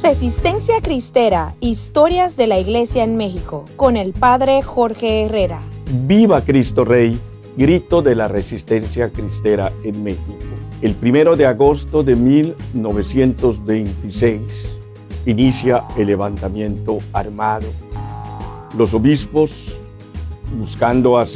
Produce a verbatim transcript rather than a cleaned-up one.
Resistencia Cristera, historias de la Iglesia en México, con el Padre Jorge Herrera. Viva Cristo Rey, grito de la resistencia cristera en México. El primero de agosto de mil novecientos veintiséis inicia el levantamiento armado. Los obispos, buscando hacer